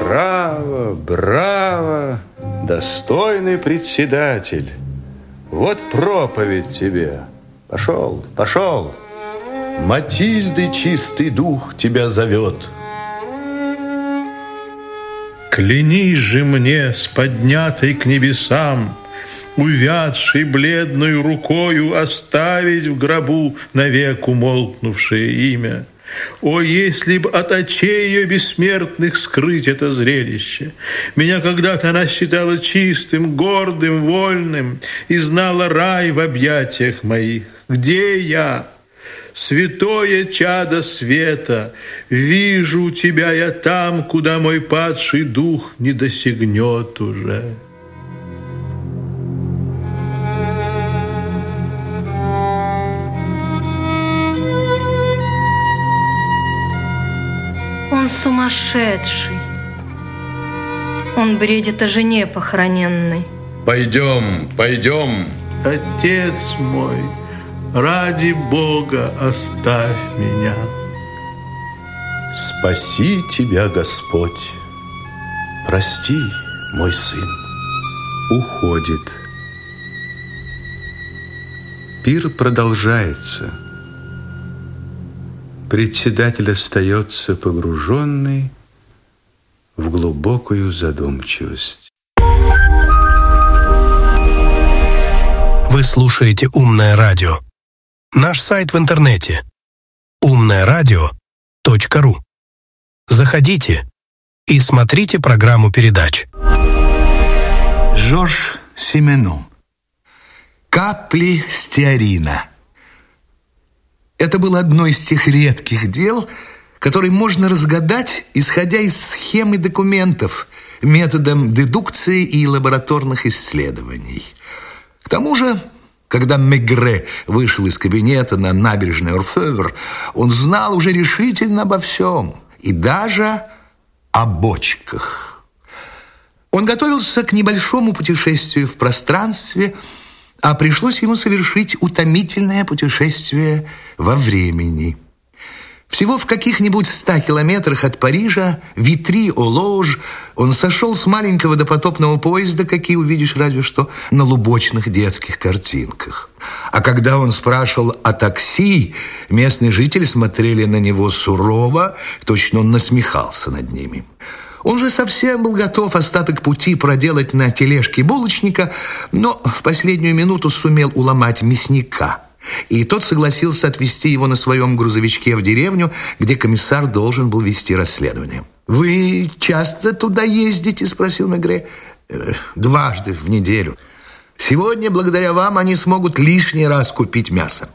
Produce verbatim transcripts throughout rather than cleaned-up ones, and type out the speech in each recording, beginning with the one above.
Браво, браво, достойный председатель. Вот проповедь тебе. Пошел, пошел. Матильды чистый дух тебя зовет. Клянись же мне с поднятой к небесам, увядшей бледной рукою оставить в гробу навек умолкнувшее имя. О, если б от очей ее бессмертных скрыть это зрелище! Меня когда-то она считала чистым, гордым, вольным и знала рай в объятиях моих. Где я? Святое чадо света, вижу тебя я там, куда мой падший дух не досягнет уже. Он сумасшедший. Он бредит о жене похороненной. Пойдем, пойдем. Отец мой, ради Бога оставь меня. Спаси тебя, Господь. Прости, мой сын. Уходит. Пир продолжается. Председатель остается погруженный в глубокую задумчивость. Вы слушаете «Умное радио». Наш сайт в интернете умное радио точка ру. Заходите и смотрите программу передач. Жорж Сименон. «Капли стеарина». Это было одно из тех редких дел, которые можно разгадать, исходя из схем и документов, методом дедукции и лабораторных исследований. К тому же, когда Мегре вышел из кабинета на набережной Орфевр, он знал уже решительно обо всем, и даже о бочках. Он готовился к небольшому путешествию в пространстве, а пришлось ему совершить утомительное путешествие во времени. Всего в каких-нибудь ста километрах от Парижа, Витри-о-Лож, он сошел с маленького допотопного поезда, какие увидишь разве что на лубочных детских картинках. А когда он спрашивал о такси, местные жители смотрели на него сурово, точно он насмехался над ними. Он же совсем был готов остаток пути проделать на тележке булочника, но в последнюю минуту сумел уломать мясника. И тот согласился отвезти его на своем грузовичке в деревню, где комиссар должен был вести расследование. «Вы часто туда ездите?» – спросил Мегре. «Дважды в неделю. Сегодня, благодаря вам, они смогут лишний раз купить мясо».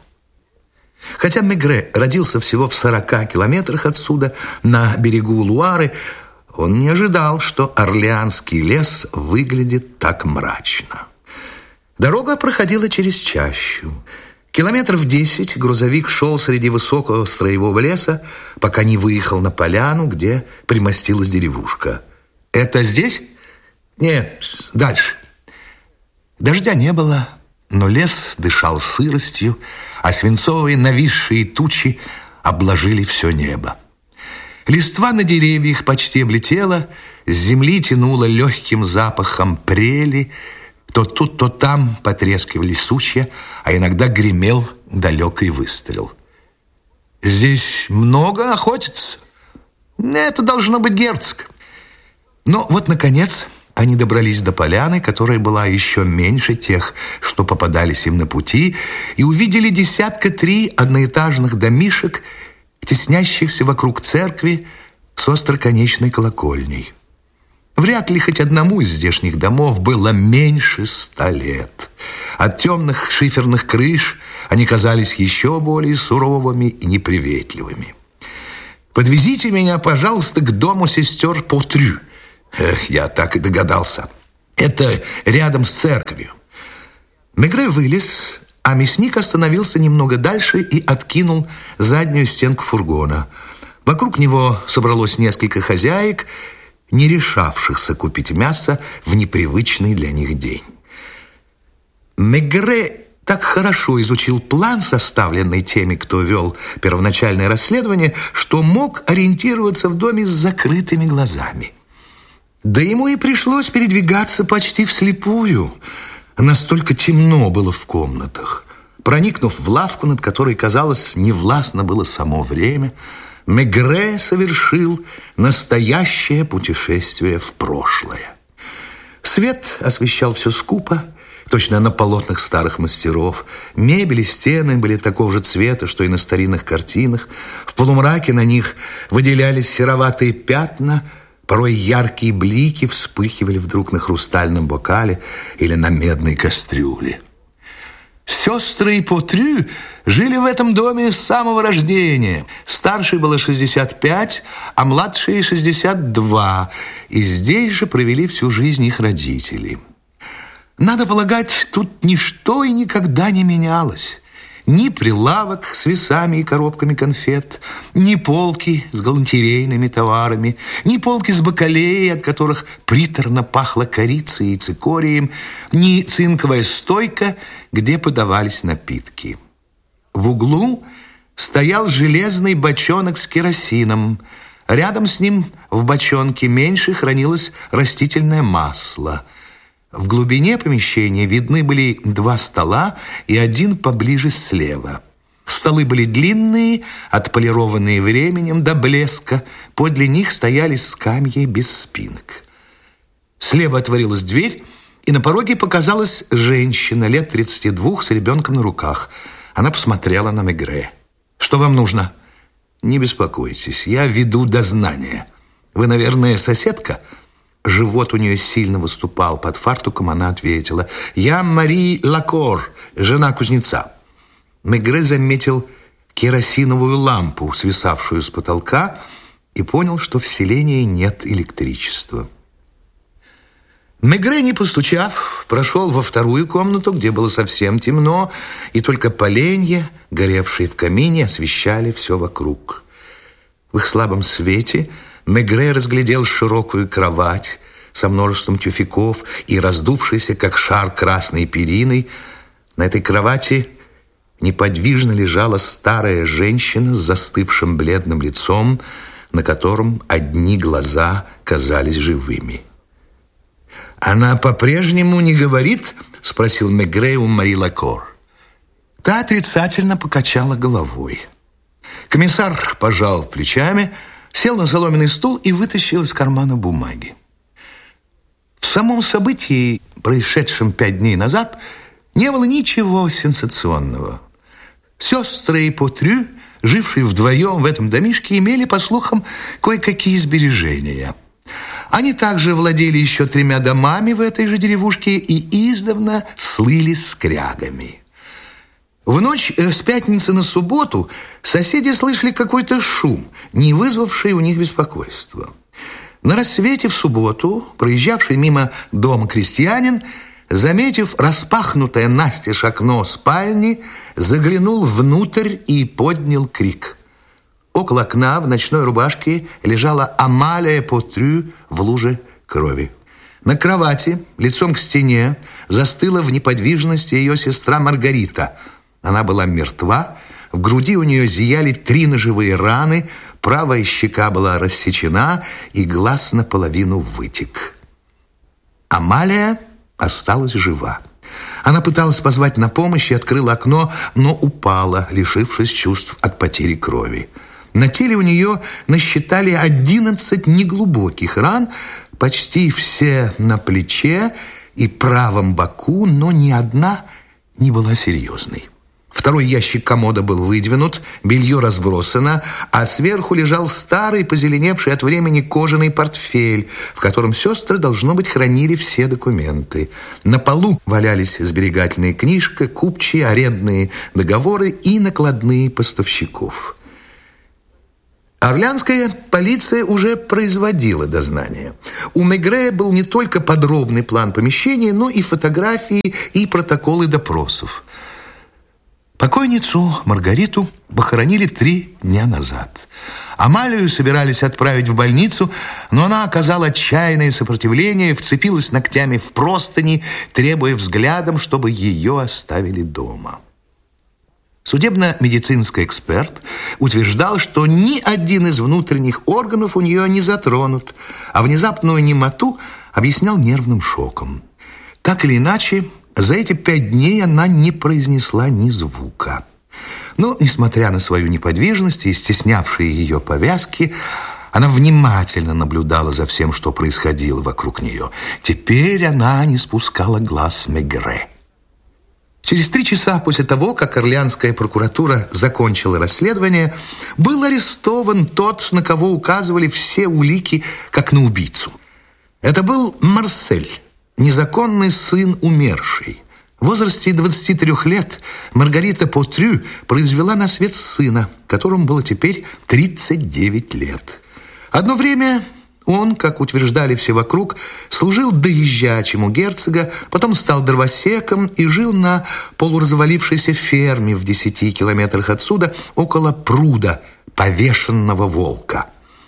Хотя Мегре родился всего в сорока километрах отсюда, на берегу Луары, он не ожидал, что Орлеанский лес выглядит так мрачно. Дорога проходила через чащу. Километров десять грузовик шел среди высокого строевого леса, пока не выехал на поляну, где примостилась деревушка. «Это здесь?» «Нет, дальше». Дождя не было, но лес дышал сыростью, а свинцовые нависшие тучи обложили все небо. Листва на деревьях почти облетела, с земли тянуло легким запахом прели, то тут, то там потрескивали сучья, а иногда гремел далекий выстрел. «Здесь много охотятся?» «Это должно быть герцог». Но вот, наконец, они добрались до поляны, которая была еще меньше тех, что попадались им на пути, и увидели десятка три одноэтажных домишек, теснящихся вокруг церкви с остроконечной колокольней. Вряд ли хоть одному из здешних домов было меньше ста лет. От темных шиферных крыш они казались еще более суровыми и неприветливыми. «Подвезите меня, пожалуйста, к дому сестер Потрю». Эх, я так и догадался. Это рядом с церковью. Мегре вылез, а мясник остановился немного дальше и откинул заднюю стенку фургона. Вокруг него собралось несколько хозяек, не решавшихся купить мясо в непривычный для них день. Мегре так хорошо изучил план, составленный теми, кто вел первоначальное расследование, что мог ориентироваться в доме с закрытыми глазами. Да ему и пришлось передвигаться почти вслепую. Настолько темно было в комнатах. Проникнув в лавку, над которой, казалось, невластно было само время, Мегре совершил настоящее путешествие в прошлое. Свет освещал все скупо, точно на полотнах старых мастеров. Мебель и стены были такого же цвета, что и на старинных картинах. В полумраке на них выделялись сероватые пятна, порой яркие блики вспыхивали вдруг на хрустальном бокале или на медной кастрюле. Сестры Потрю жили в этом доме с самого рождения. Старшей было шестьдесят пять, а младшей шестьдесят два. И здесь же провели всю жизнь их родители. Надо полагать, тут ничто и никогда не менялось. Ни прилавок с весами и коробками конфет, ни полки с галантерейными товарами, ни полки с бакалеей, от которых приторно пахло корицей и цикорием, ни цинковая стойка, где подавались напитки. В углу стоял железный бочонок с керосином. Рядом с ним в бочонке меньше хранилось растительное масло. В глубине помещения видны были два стола и один поближе слева. Столы были длинные, отполированные временем до блеска. Подле них стояли скамьи без спинок. Слева отворилась дверь, и на пороге показалась женщина лет тридцати двух с ребенком на руках. Она посмотрела на Мегре. «Что вам нужно?» «Не беспокойтесь, я веду дознание. Вы, наверное, соседка?» Живот у нее сильно выступал. Под фартуком она ответила: «Я Мари Лакор, жена кузнеца». Мегре заметил керосиновую лампу, свисавшую с потолка, и понял, что в селении нет электричества. Мегре, не постучав, прошел во вторую комнату, где было совсем темно, и только поленья, горевшие в камине, освещали все вокруг. В их слабом свете Мегре разглядел широкую кровать со множеством тюфяков и раздувшейся, как шар, красной периной. На этой кровати неподвижно лежала старая женщина с застывшим бледным лицом, на котором одни глаза казались живыми. «Она по-прежнему не говорит?» – спросил Мегре у Мари Лакор. Та отрицательно покачала головой. Комиссар пожал плечами, сел на соломенный стул и вытащил из кармана бумаги. В самом событии, происшедшем пять дней назад, не было ничего сенсационного. Сестры Потрю, жившие вдвоем в этом домишке, имели, по слухам, кое-какие сбережения. Они также владели еще тремя домами в этой же деревушке и издавна слыли скрягами. В ночь с пятницы на субботу соседи слышали какой-то шум, не вызвавший у них беспокойства. На рассвете в субботу проезжавший мимо дома крестьянин, заметив распахнутое настежь окно спальни, заглянул внутрь и поднял крик. Около окна в ночной рубашке лежала Амалия Потрю в луже крови. На кровати, лицом к стене, застыла в неподвижности ее сестра Маргарита. Она была мертва, в груди у нее зияли три ножевые раны, правая щека была рассечена, и глаз наполовину вытек. Амалия осталась жива. Она пыталась позвать на помощь и открыла окно, но упала, лишившись чувств от потери крови. На теле у нее насчитали одиннадцать неглубоких ран, почти все на плече и правом боку, но ни одна не была серьезной. Второй ящик комода был выдвинут, белье разбросано, а сверху лежал старый, позеленевший от времени кожаный портфель, в котором сестры, должно быть, хранили все документы. На полу валялись сберегательная книжка, купчие, арендные договоры и накладные поставщиков. Орлеанская полиция уже производила дознание. У Мегре был не только подробный план помещения, но и фотографии и протоколы допросов. Покойницу Маргариту похоронили три дня назад. Амалию собирались отправить в больницу, но она оказала отчаянное сопротивление, вцепилась ногтями в простыни, требуя взглядом, чтобы ее оставили дома. Судебно-медицинский эксперт утверждал, что ни один из внутренних органов у нее не затронут, а внезапную немоту объяснял нервным шоком. Так или иначе, за эти пять дней она не произнесла ни звука. Но, несмотря на свою неподвижность и стеснявшие ее повязки, она внимательно наблюдала за всем, что происходило вокруг нее. Теперь она не спускала глаз с Мегре. Через три часа после того, как Орлеанская прокуратура закончила расследование, был арестован тот, на кого указывали все улики, как на убийцу. Это был Марсель, незаконный сын умершей. В возрасте двадцати трёх лет Маргарита Потрю произвела на свет сына, которому было теперь тридцать девять лет. Одно время он, как утверждали все вокруг, служил доезжачим у герцога, потом стал дровосеком и жил на полуразвалившейся ферме в десяти километрах отсюда, около пруда повешенного волка.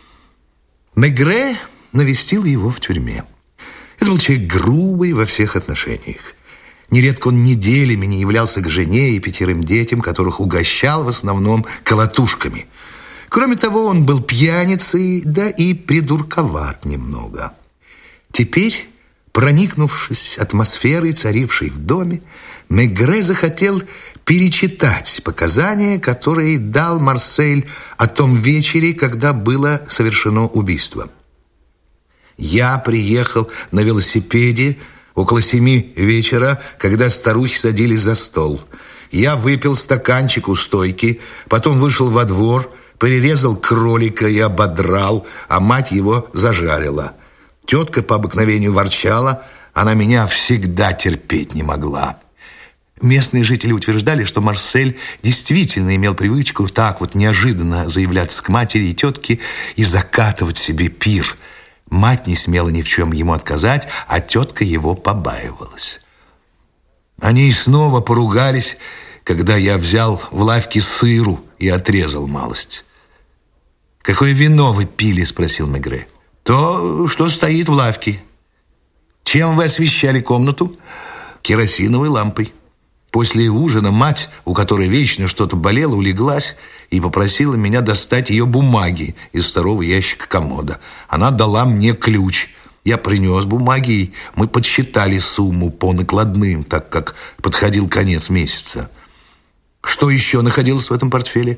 Мегре навестил его в тюрьме. Это был человек грубый во всех отношениях. Нередко он неделями не являлся к жене и пятерым детям, которых угощал в основном колотушками. Кроме того, он был пьяницей, да и придурковат немного. Теперь, проникнувшись атмосферой, царившей в доме, Мегре захотел перечитать показания, которые дал Марсель о том вечере, когда было совершено убийство. «Я приехал на велосипеде около семи вечера, когда старухи садились за стол. Я выпил стаканчик у стойки, потом вышел во двор, перерезал кролика и ободрал, а мать его зажарила. Тетка по обыкновению ворчала, она меня всегда терпеть не могла». Местные жители утверждали, что Марсель действительно имел привычку так вот неожиданно заявляться к матери и тетке и закатывать себе пир. Мать не смела ни в чем ему отказать, а тетка его побаивалась. Они и снова поругались, когда я взял в лавке сыру и отрезал малость. «Какое вино вы пили?» – спросил Мегре. «То, что стоит в лавке». «Чем вы освещали комнату?» «Керосиновой лампой». После ужина мать, у которой вечно что-то болело, улеглась и попросила меня достать ее бумаги из второго ящика комода. Она дала мне ключ. Я принес бумаги, и мы подсчитали сумму по накладным, так как подходил конец месяца. Что еще находилось в этом портфеле?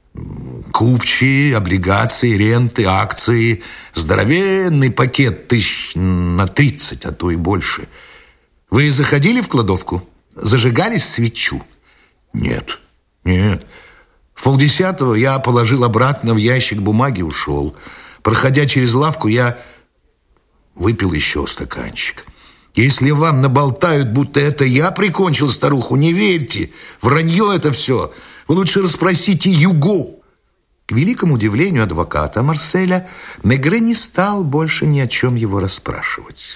Купчие, облигации, ренты, акции. Здоровенный пакет тысяч на тридцать, а то и больше. Вы заходили в кладовку? Зажигали свечу? Нет, нет. В полдесятого я положил обратно в ящик бумаги и ушел. Проходя через лавку, я выпил еще стаканчик. Если вам наболтают, будто это я прикончил старуху, не верьте. Вранье это все. Вы лучше расспросите Юго. К великому удивлению адвоката Марселя, Мегре не стал больше ни о чем его расспрашивать.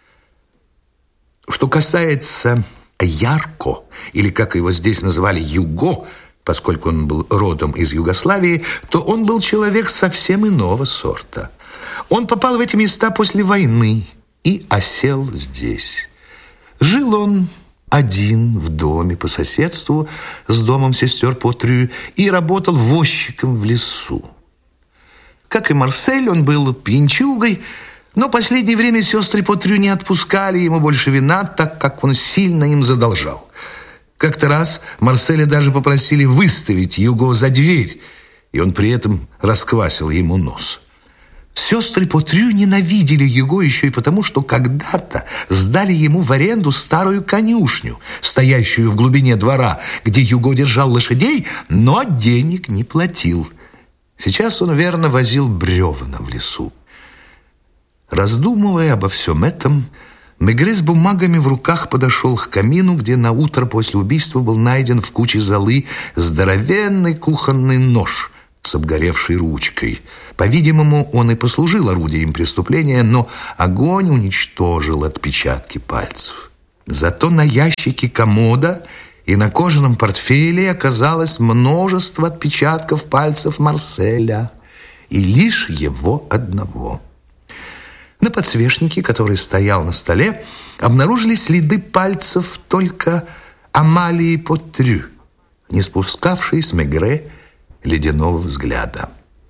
Что касается Ярко, или, как его здесь называли, Юго, поскольку он был родом из Югославии, то он был человек совсем иного сорта. Он попал в эти места после войны и осел здесь. Жил он один в доме по соседству с домом сестер Потрю и работал возчиком в лесу. Как и Марсель, он был пьянчугой, но в последнее время сестры Потрю не отпускали ему больше вина, так как он сильно им задолжал. Как-то раз Марселя даже попросили выставить Юго за дверь, и он при этом расквасил ему нос. Сестры Потрю ненавидели Юго еще и потому, что когда-то сдали ему в аренду старую конюшню, стоящую в глубине двора, где Юго держал лошадей, но денег не платил. Сейчас он верно возил бревна в лесу. Раздумывая обо всем этом, Мегре с бумагами в руках подошел к камину, где на утро после убийства был найден в куче золы здоровенный кухонный нож с обгоревшей ручкой. По-видимому, он и послужил орудием преступления, но огонь уничтожил отпечатки пальцев. Зато на ящике комода и на кожаном портфеле оказалось множество отпечатков пальцев Марселя, и лишь его одного. На подсвечнике, который стоял на столе, обнаружились следы пальцев только Амалии Потрю. не спускавший с Мегре ледяного взгляда.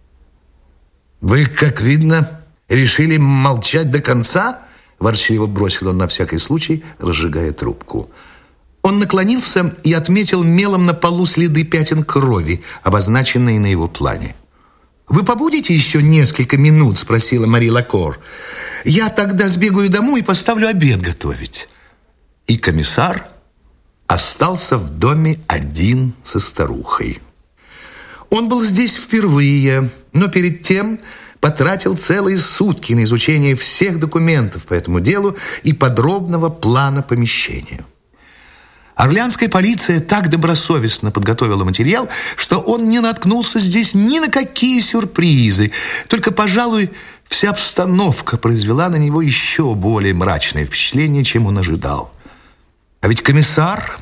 «Вы, как видно, решили молчать до конца?» – ворчливо бросил он на всякий случай, разжигая трубку. Он наклонился и отметил мелом на полу следы пятен крови, обозначенные на его плане. «Вы побудете еще несколько минут?» – спросила Мари Лакор. «Я тогда сбегаю домой и поставлю обед готовить». И комиссар остался в доме один со старухой. Он был здесь впервые, но перед тем потратил целые сутки на изучение всех документов по этому делу и подробного плана помещения. Орлеанская полиция так добросовестно подготовила материал, что он не наткнулся здесь ни на какие сюрпризы. Только, пожалуй, вся обстановка произвела на него еще более мрачное впечатление, чем он ожидал. А ведь комиссар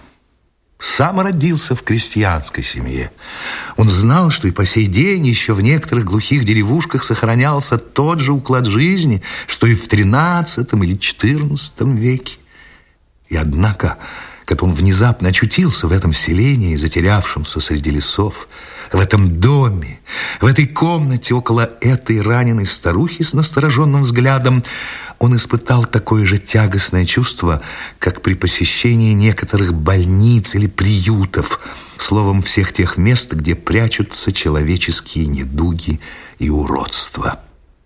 сам родился в крестьянской семье. Он знал, что и по сей день еще в некоторых глухих деревушках сохранялся тот же уклад жизни, что и в тринадцатом или четырнадцатом веке. И однако, как он внезапно очутился в этом селении, затерявшемся среди лесов, в этом доме, в этой комнате около этой раненой старухи с настороженным взглядом, он испытал такое же тягостное чувство, как при посещении некоторых больниц или приютов, словом, всех тех мест, где прячутся человеческие недуги и уродства.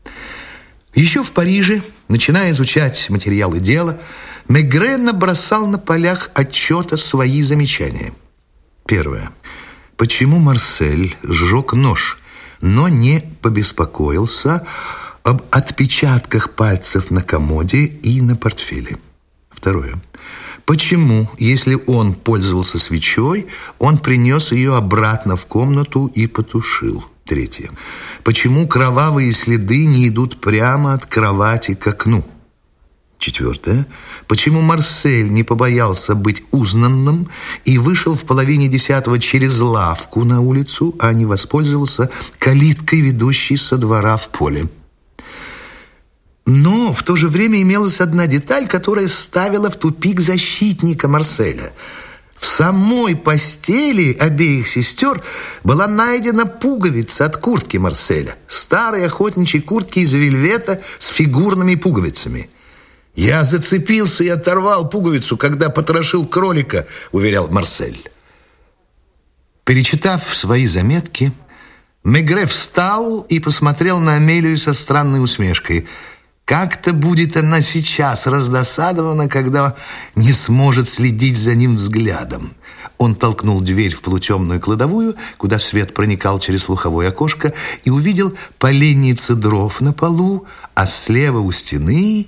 Еще в Париже, начиная изучать материалы дела, Мегре набросал на полях отчета свои замечания. Первое. Почему Марсель сжег нож, но не побеспокоился об отпечатках пальцев на комоде и на портфеле? Второе. Почему, если он пользовался свечой, он принес ее обратно в комнату и потушил? Третье. Почему кровавые следы не идут прямо от кровати к окну? Четвертое. Почему Марсель не побоялся быть узнанным и вышел в половине десятого через лавку на улицу, а не воспользовался калиткой, ведущей со двора в поле? Но в то же время имелась одна деталь, которая ставила в тупик защитника Марселя. В самой постели обеих сестер была найдена пуговица от куртки Марселя, старой охотничьей куртки из вельвета с фигурными пуговицами. «Я зацепился и оторвал пуговицу, когда потрошил кролика», — уверял Марсель. Перечитав свои заметки, Мегре встал и посмотрел на Амелию со странной усмешкой. Как-то будет она сейчас раздосадована, когда не сможет следить за ним взглядом. Он толкнул дверь в полутемную кладовую, куда свет проникал через слуховое окошко, и увидел поленницы дров на полу, а слева у стены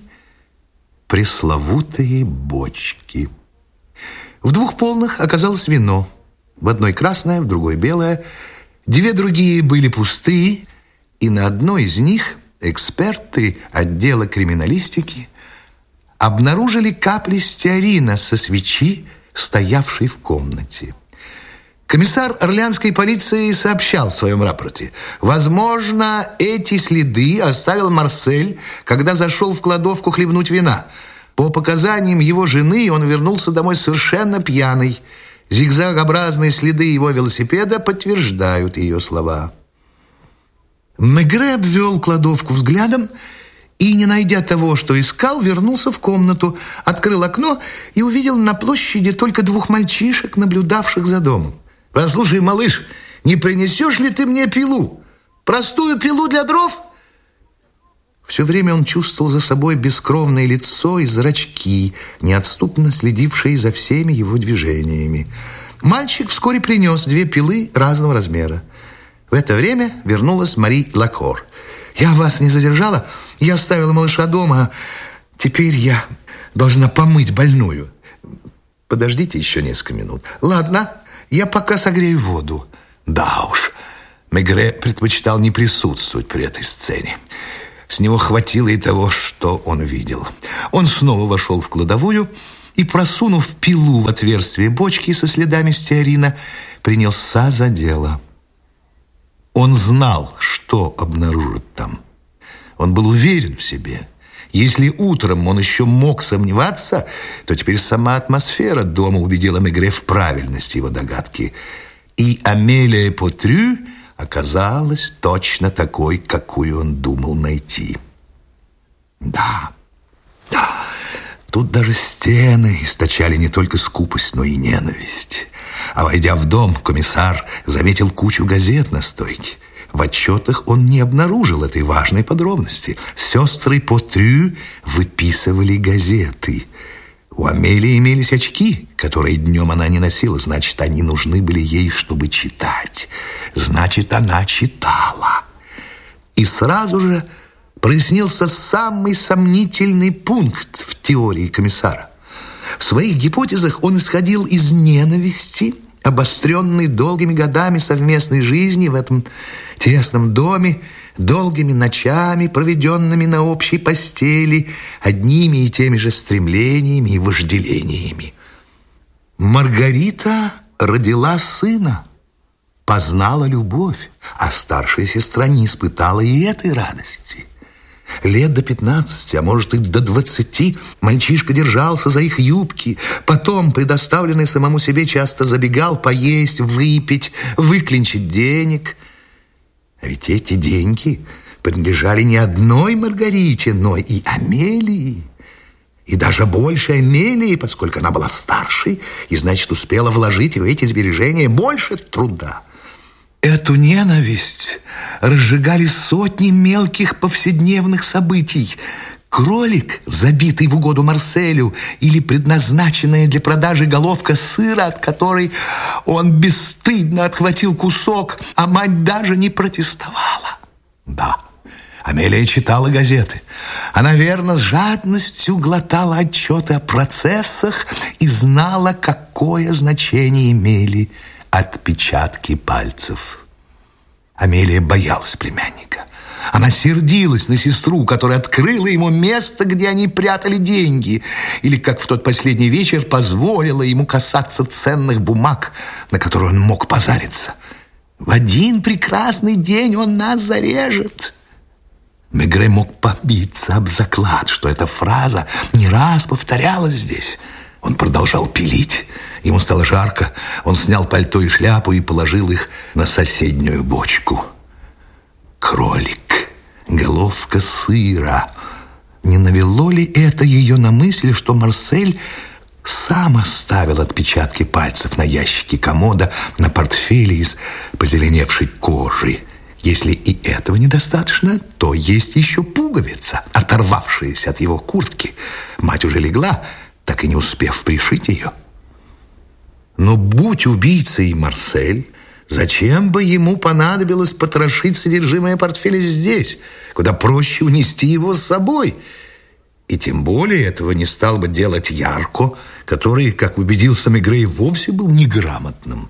пресловутые бочки. В двух полных оказалось вино. В одной красное, в другой белое. Две другие были пустые, и на одной из них эксперты отдела криминалистики обнаружили капли стеарина со свечи, стоявшей в комнате. Комиссар Орлеанской полиции сообщал в своем рапорте: возможно, эти следы оставил Марсель, когда зашел в кладовку хлебнуть вина. По показаниям его жены, он вернулся домой совершенно пьяный. Зигзагообразные следы его велосипеда подтверждают ее слова. Мегре обвел кладовку взглядом и, не найдя того, что искал, вернулся в комнату, открыл окно и увидел на площади только двух мальчишек, наблюдавших за домом. «Послушай, малыш, не принесешь ли ты мне пилу? Простую пилу для дров?» Все время он чувствовал за собой бескровное лицо и зрачки, неотступно следившие за всеми его движениями. Мальчик вскоре принес две пилы разного размера. В это время вернулась Мари Лакор. «Я вас не задержала? Я оставила малыша дома. Теперь я должна помыть больную». «Подождите еще несколько минут». «Ладно, я пока согрею воду». Да уж, Мегре предпочитал не присутствовать при этой сцене. С него хватило и того, что он видел. Он снова вошел в кладовую и, просунув пилу в отверстие бочки со следами стеарина, принялся за дело. Он знал, что обнаружит там. Он был уверен в себе. Если утром он еще мог сомневаться, то теперь сама атмосфера дома убедила Мегре в правильности его догадки. И Амелия Потрю оказалась точно такой, какую он думал найти. Да, да, тут даже стены источали не только скупость, но и ненависть. А войдя в дом, комиссар заметил кучу газет на стойке. В отчетах он не обнаружил этой важной подробности. Сестры Потрю выписывали газеты. У Амелии имелись очки, которые днем она не носила. Значит, они нужны были ей, чтобы читать. Значит, она читала. И сразу же прояснился самый сомнительный пункт в теории комиссара. В своих гипотезах он исходил из ненависти, обостренной долгими годами совместной жизни в этом тесном доме, долгими ночами, проведенными на общей постели, одними и теми же стремлениями и вожделениями. Маргарита родила сына, познала любовь, а старшая сестра не испытала и этой радости. Лет до пятнадцати, а может и до двадцати, мальчишка держался за их юбки. Потом, предоставленный самому себе, часто забегал поесть, выпить, выклинчить денег. А ведь эти деньги принадлежали не одной Маргарите, но и Амелии. И даже больше Амелии, поскольку она была старшей и, значит, успела вложить в эти сбережения больше труда. Эту ненависть разжигали сотни мелких повседневных событий. Кролик, забитый в угоду Марселю, или предназначенная для продажи головка сыра, от которой он бесстыдно отхватил кусок, а мать даже не протестовала. Да, Амелия читала газеты. Она верно с жадностью глотала отчеты о процессах и знала, какое значение имели отпечатки пальцев. Амелия боялась племянника. Она сердилась на сестру, которая открыла ему место, где они прятали деньги, или, как в тот последний вечер, позволила ему касаться ценных бумаг, на которые он мог позариться. В один прекрасный день он нас зарежет. Мегре мог побиться об заклад, что эта фраза не раз повторялась здесь. Он продолжал пилить. Ему стало жарко. Он снял пальто и шляпу и положил их на соседнюю бочку. Кролик, головка сыра. Не навело ли это ее на мысль, что Марсель сам оставил отпечатки пальцев на ящике комода, на портфеле из позеленевшей кожи? Если и этого недостаточно, то есть еще пуговица, оторвавшаяся от его куртки. Мать уже легла, так и не успев пришить ее. Но будь убийцей Марсель, зачем бы ему понадобилось потрошить содержимое портфеля здесь, куда проще унести его с собой? И тем более этого не стал бы делать Ярко, который, как убедился Мегре, вовсе был неграмотным.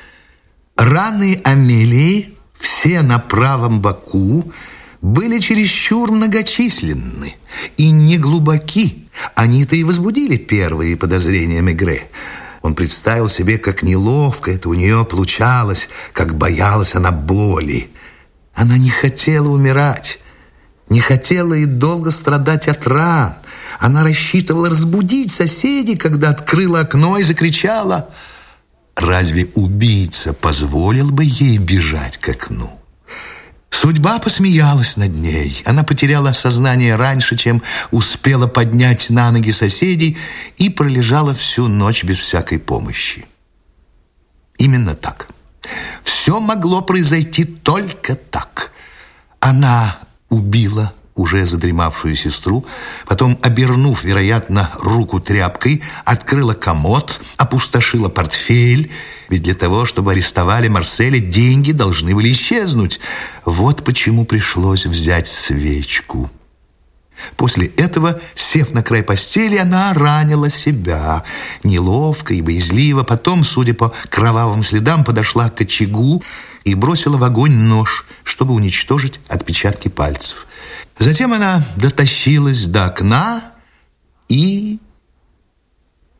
Раны Амелии, все на правом боку, были чересчур многочисленны и неглубоки. Они-то и возбудили первые подозрения Мегре. Он представил себе, как неловко это у нее получалось, как боялась она боли. Она не хотела умирать, не хотела и долго страдать от ран. Она рассчитывала разбудить соседей, когда открыла окно и закричала. Разве убийца позволил бы ей бежать к окну? Судьба посмеялась над ней. Она потеряла сознание раньше, чем успела поднять на ноги соседей, и пролежала всю ночь без всякой помощи. Именно так. Все могло произойти только так. Она убила уже задремавшую сестру, потом, обернув, вероятно, руку тряпкой, открыла комод, опустошила портфель, ведь для того, чтобы арестовали Марселя, деньги должны были исчезнуть. Вот почему пришлось взять свечку. После этого, сев на край постели, она ранила себя, неловко и боязливо. Потом, судя по кровавым следам, подошла к очагу и бросила в огонь нож, чтобы уничтожить отпечатки пальцев. Затем она дотащилась до окна и...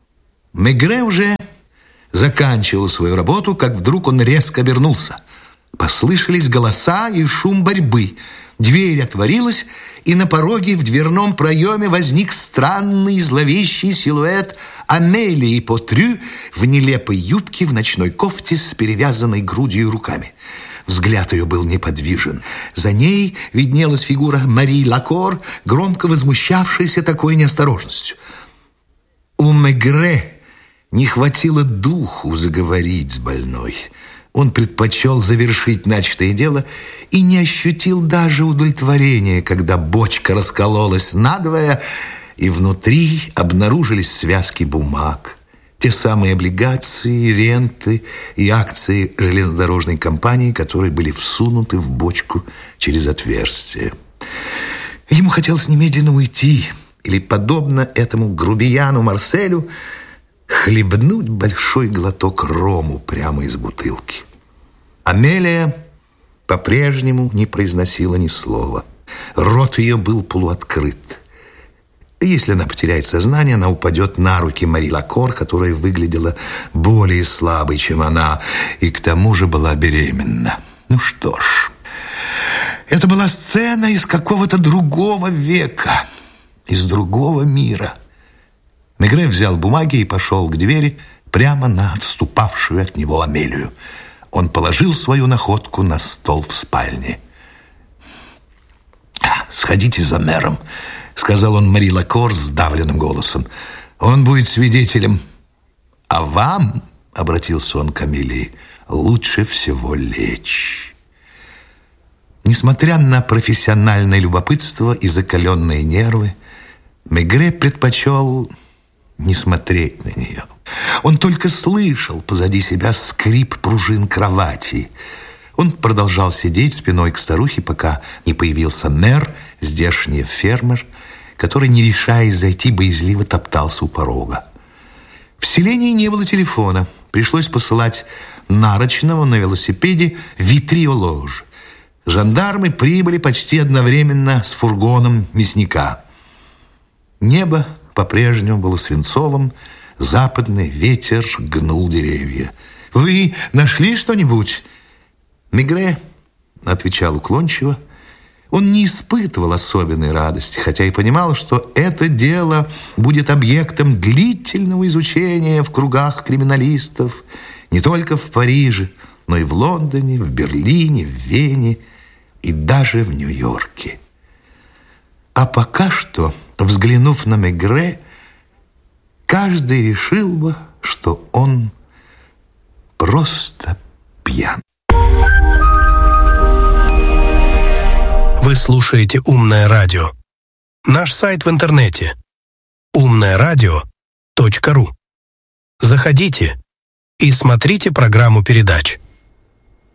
Мегре уже заканчивал свою работу, как вдруг он резко обернулся. Послышались голоса и шум борьбы. Дверь отворилась, и на пороге в дверном проеме возник странный зловещий силуэт Амелии Потрю в нелепой юбке, в ночной кофте с перевязанной грудью и руками. Взгляд ее был неподвижен. За ней виднелась фигура Мари Лакор, громко возмущавшаяся такой неосторожностью. У Мегре не хватило духу заговорить с больной. Он предпочел завершить начатое дело и не ощутил даже удовлетворения, когда бочка раскололась надвое, и внутри обнаружились связки бумаг. Те самые облигации, ренты и акции железнодорожной компании, которые были всунуты в бочку через отверстие. Ему хотелось немедленно уйти, или, подобно этому грубияну Марселю, хлебнуть большой глоток рому прямо из бутылки. Амелия по-прежнему не произносила ни слова. Рот ее был полуоткрыт. Если она потеряет сознание, она упадет на руки Мари Лакор, которая выглядела более слабой, чем она, и к тому же была беременна. Ну что ж, это была сцена из какого-то другого века, из другого мира. Мегре взял бумаги и пошел к двери прямо на отступавшую от него Амелию. Он положил свою находку на стол в спальне. «Сходите за мэром», — сказал он Мари Лакор сдавленным голосом. «Он будет свидетелем. А вам, — обратился он к Амелии, — лучше всего лечь». Несмотря на профессиональное любопытство и закаленные нервы, Мегре предпочел не смотреть на нее. Он только слышал позади себя скрип пружин кровати. Он продолжал сидеть спиной к старухе, пока не появился мэр, здешний фермер, который, не решаясь зайти, боязливо топтался у порога. В селении не было телефона. Пришлось посылать нарочного на велосипеде витриолож. Жандармы прибыли почти одновременно с фургоном мясника. Небо по-прежнему было свинцовым, западный ветер гнул деревья. «Вы нашли что-нибудь?» Мегре отвечал уклончиво. Он не испытывал особенной радости, хотя и понимал, что это дело будет объектом длительного изучения в кругах криминалистов не только в Париже, но и в Лондоне, в Берлине, в Вене и даже в Нью-Йорке. А пока что, взглянув на Мегре, каждый решил бы, что он просто пьян. Вы слушаете «Умное радио». Наш сайт в интернете умное радио точка ру. Заходите и смотрите программу передач.